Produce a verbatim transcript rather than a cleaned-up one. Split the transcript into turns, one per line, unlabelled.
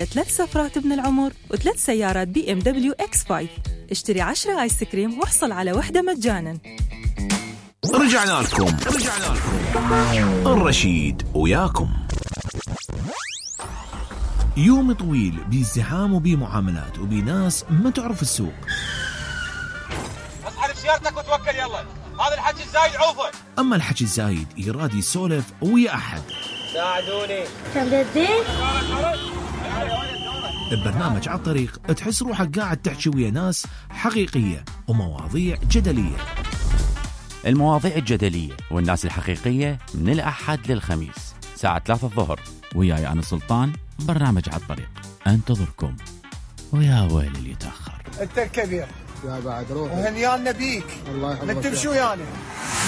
ثلاث سفرات من العمر وثلاث سيارات بي ام دبليو اكس خمسة. اشتري عشرة آيس كريم واحصل على واحدة مجانا.
رجعنا لكم رجعنا لكم الرشيد وياكم. يوم طويل بازدحام وبمعاملات وبناس ما تعرف السوق.
اصحى سيارتك وتوكل يلا، هذا الحكي الزايد عوفه.
اما الحكي الزايد يراد يسولف ويا احد.
ساعدوني.
تمددين؟
ببرنامج على الطريق تحس روحك قاعد تحكي ويا ناس حقيقية ومواضيع جدلية.
المواضيع الجدلية والناس الحقيقية من الأحد للخميس ساعة ثلاثة الظهر، وياي أنا سلطان. برنامج على الطريق انتظركم، ويا ويل اللي يتأخر.
انت الكبير
يا بعد روح
وهنيالنا بيك.
الله يحفظك.
نكتب شو يعني